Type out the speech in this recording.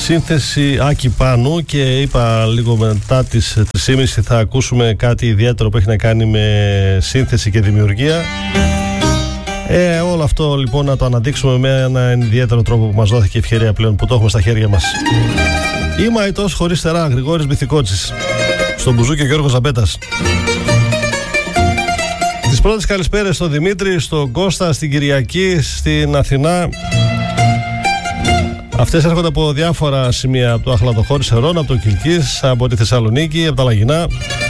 Σύνθεση Άκη Πάνου, και είπα λίγο μετά τις 3.30 θα ακούσουμε κάτι ιδιαίτερο που έχει να κάνει με σύνθεση και δημιουργία. Όλο αυτό λοιπόν να το αναδείξουμε με έναν ιδιαίτερο τρόπο που μας δόθηκε ευκαιρία πλέον, που το έχουμε στα χέρια μας. Είμαι αητός χωρίς τερά, Γρηγόρης Μπιθικότσης. Στον μπουζούκι ο Γιώργος Ζαμπέτας. Τις πρώτες καλησπέρες στον Δημήτρη, στον Κώστα, στην Κυριακή, στην Αθηνά. Αυτές έρχονται από διάφορα σημεία, από το Αχλαδοχώρη Σερών, από το Κιλκής, από τη Θεσσαλονίκη, από τα Λαγινά.